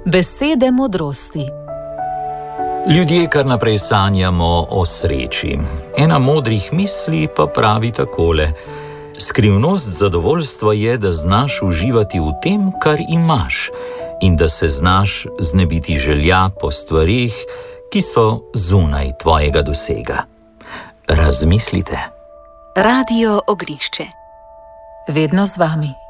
Besede modrosti. Ljudje kar naprej sanjamo o sreči. Ena modrih misli pa pravi takole: skrivnost zadovoljstva je, da znaš uživati v tem, kar imaš, in da se znaš znebiti želja po stvarih, ki so zunaj tvojega dosega. Razmislite. Radio Ognjišče. Vedno z vami.